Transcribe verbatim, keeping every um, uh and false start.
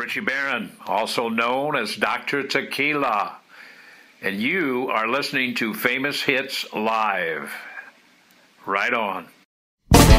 Richie Barron, also known as Doctor Tequila, and you are listening to Famous Hits Live. Right on.